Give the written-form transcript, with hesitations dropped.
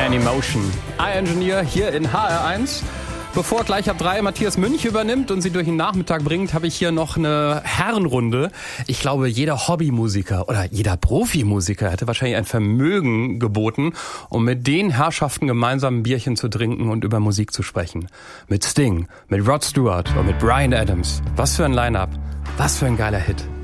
Divine Emotion. iEngineer hier in HR1. Bevor gleich ab 3 Matthias Münch übernimmt und sie durch den Nachmittag bringt, habe ich hier noch eine Herrenrunde. Ich glaube, jeder Hobbymusiker oder jeder Profimusiker hätte wahrscheinlich ein Vermögen geboten, um mit den Herrschaften gemeinsam ein Bierchen zu trinken und über Musik zu sprechen. Mit Sting, mit Rod Stewart und mit Bryan Adams. Was für ein Line-Up, was für ein geiler Hit.